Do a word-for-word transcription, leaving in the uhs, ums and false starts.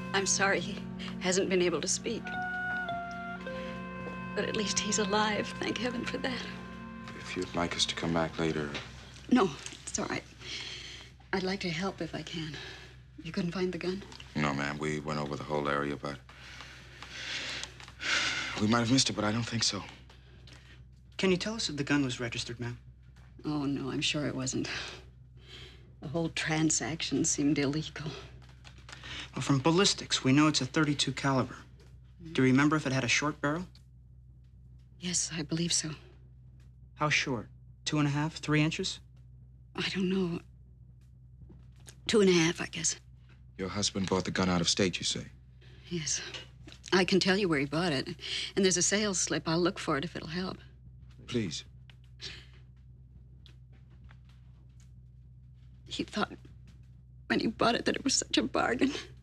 I'm sorry he hasn't been able to speak. But at least he's alive. Thank heaven for that. If you'd like us to come back later... No, it's all right. I'd like to help if I can. You couldn't find the gun? No, ma'am. We went over the whole area, but... we might have missed it, but I don't think so. Can you tell us if the gun was registered, ma'am? Oh, no, I'm sure it wasn't. The whole transaction seemed illegal. Well, from ballistics, we know it's a thirty-two caliber. Do you remember if it had a short barrel? Yes, I believe so. How short? Two and a half, three inches? I don't know. Two and a half, I guess. Your husband bought the gun out of state, you say? Yes. I can tell you where he bought it. And there's a sales slip. I'll look for it if it'll help. Please. He thought when he bought it that it was such a bargain.